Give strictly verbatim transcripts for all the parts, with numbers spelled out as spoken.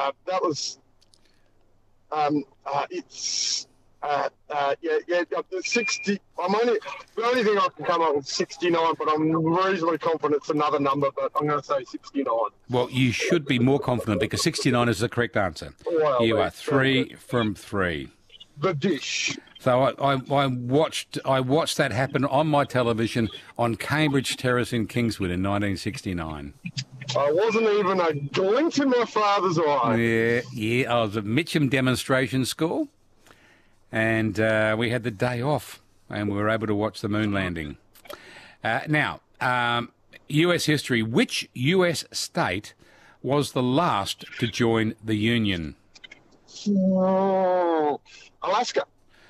uh, that was, um, uh, it's, uh, uh, yeah, yeah, the sixty, I'm only, the only thing I can come up with is sixty-nine, but I'm reasonably confident it's another number, but I'm going to say sixty-nine. Well, you should be more confident because sixty-nine is the correct answer. Well, you are three from three. The dish. So I, I, I watched I watched that happen on my television on Cambridge Terrace in Kingswood in nineteen sixty-nine. I wasn't even a glint in my father's eye. Yeah, yeah. I was at Mitcham Demonstration School, and uh, we had the day off, and we were able to watch the moon landing. Uh, now, um, U S history. Which U S state was the last to join the Union? Oh, Alaska.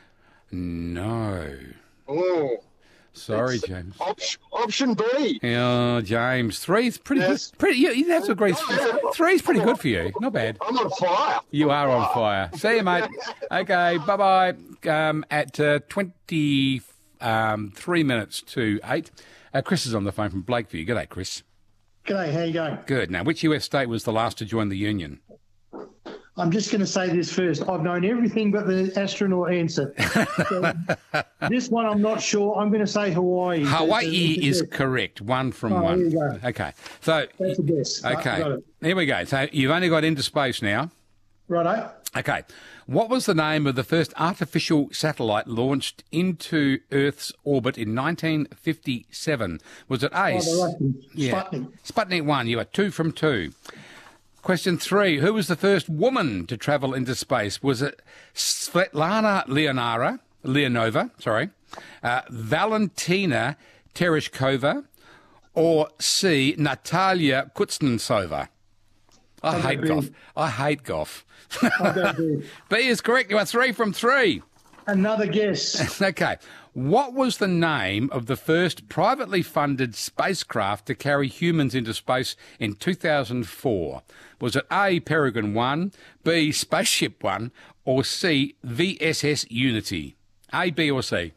No. Oh. Sorry, It's James. Op- option B. Oh, James. Three's pretty Yes. good. Pretty, you, you have to agree. Three's pretty good for you. Not bad. I'm on fire. You are on fire. See you, mate. Okay, bye-bye. Um, at uh, twenty-three minutes to eight, uh, Chris is on the phone from Blakeview. G'day, Chris. G'day, how you going? Good. Now, which U S state was the last to join the Union? I'm just going to say this first. I've known everything but the astronaut answer. So this one I'm not sure. I'm going to say Hawaii. Hawaii It's a- it's a is guess. correct. One from Oh, one. there you go. Okay. So, That's a guess. Right, got okay. it. Here we go. So, you've only got into space now. Righto. Okay. What was the name of the first artificial satellite launched into Earth's orbit in nineteen fifty-seven? Was it A? Oh, the Russian. Yeah. Sputnik. Sputnik one. You are two from two. Question three. Who was the first woman to travel into space? Was it Svetlana Leonara, Leonova, sorry, uh, Valentina Tereshkova, or C, Natalia Kuznetsova? I I'll hate go golf. B. I hate golf. I'll go B. B is correct. You are three from three. Another guess. Okay. What was the name of the first privately funded spacecraft to carry humans into space in two thousand four? Was it A, Peregrine one, B, Spaceship one, or C, V S S Unity? A, B, or C?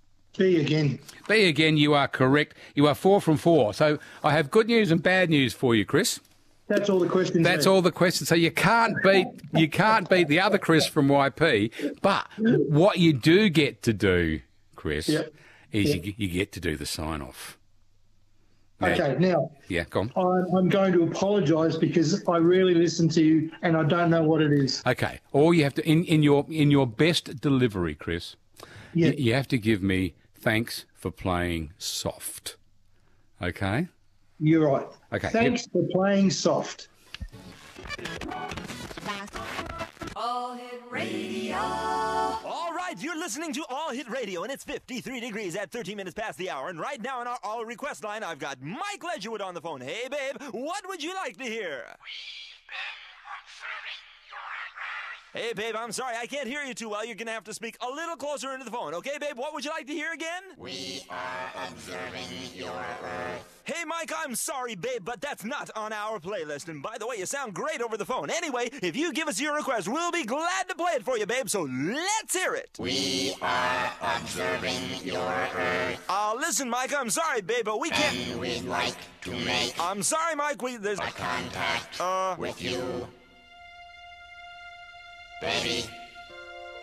B again. B again, you are correct. You are four from four. So I have good news and bad news for you, Chris. That's all the questions. That's there. all the questions. So you can't beat you can't beat the other Chris from Y P. But what you do get to do, Chris, Yep. is Yep. you, you get to do the sign off. Okay, now Yeah, go on. I'm, I'm going to apologise because I really listen to you and I don't know what it is. Okay. All you have to in, in your in your best delivery, Chris, Yeah. you, you have to give me thanks for playing soft. Okay? You're right. Okay, Thanks for playing soft. All Hit Radio. All right, you're listening to All Hit Radio, and it's fifty-three degrees at thirteen minutes past the hour. And right now on our All Request line, I've got Mike Ledgerwood on the phone. Hey, babe, what would you like to hear? Hey, babe, I'm sorry, I can't hear you too well. You're going to have to speak a little closer into the phone. Okay, babe, what would you like to hear again? We are observing your Earth. Hey, Mike, I'm sorry, babe, but that's not on our playlist. And by the way, you sound great over the phone. Anyway, if you give us your request, we'll be glad to play it for you, babe, so let's hear it. We are observing your Earth. Uh, listen, Mike, I'm sorry, babe, but we can't... And we'd like to make I'm sorry, Mike, we... There's... contact Uh... with you. Baby,